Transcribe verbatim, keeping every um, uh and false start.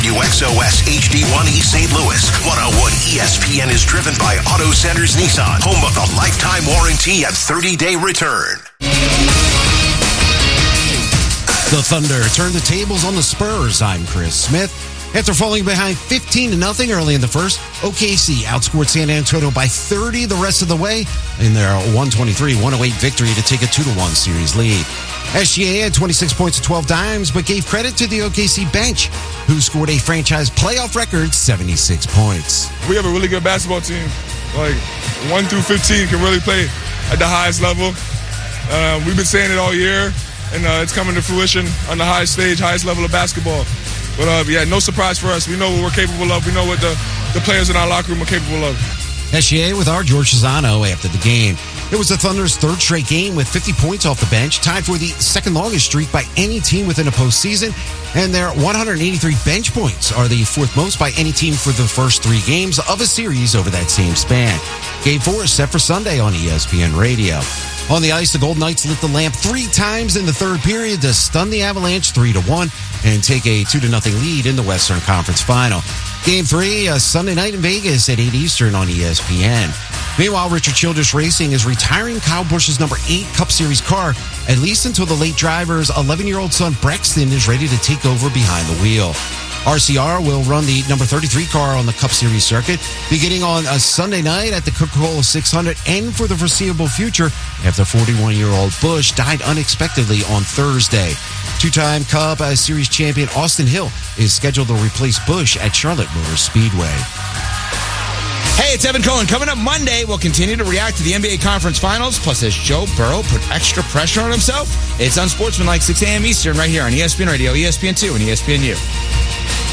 W X O S H D one E Saint Louis. one oh one E S P N is driven by Auto Centers Nissan, home of the lifetime warranty and thirty-day return. The Thunder turn the tables on the Spurs. I'm Chris Smith. After falling behind fifteen to nothing early in the first, O K C outscored San Antonio by thirty the rest of the way in their one twenty-three one oh eight victory to take a two to one series lead. S G A had twenty-six points and twelve dimes, but gave credit to the O K C bench, who scored a franchise playoff record seventy-six points. We have a really good basketball team. Like, one through fifteen can really play at the highest level. Uh, we've been saying it all year, and uh, it's coming to fruition on the highest stage, highest level of basketball. But, uh, yeah, no surprise for us. We know what we're capable of. We know what the, the players in our locker room are capable of. S G A with our George Cesano after the game. It was the Thunder's third straight game with fifty points off the bench, tied for the second longest streak by any team within a postseason, and their one hundred eighty-three bench points are the fourth most by any team for the first three games of a series over that same span. Game four is set for Sunday on E S P N Radio. On the ice, the Golden Knights lit the lamp three times in the third period to stun the Avalanche three to one and take a two to nothing lead in the Western Conference Final. Game three, uh, Sunday night in Vegas at eight Eastern on E S P N. Meanwhile, Richard Childress Racing is retiring Kyle Busch's number eight Cup Series car, at least until the late driver's eleven-year-old son Brexton is ready to take over behind the wheel. R C R will run the number thirty-three car on the Cup Series circuit beginning on a Sunday night at the Coca-Cola six hundred and for the foreseeable future after forty-one-year-old Busch died unexpectedly on Thursday. Two-time Cup Series champion Austin Hill is scheduled to replace Busch at Charlotte Motor Speedway. Hey, it's Evan Cohen. Coming up Monday, we'll continue to react to the N B A Conference Finals. Plus, as Joe Burrow put extra pressure on himself, it's Unsportsmanlike, six a.m. Eastern, right here on E S P N Radio, E S P N two, and E S P N U.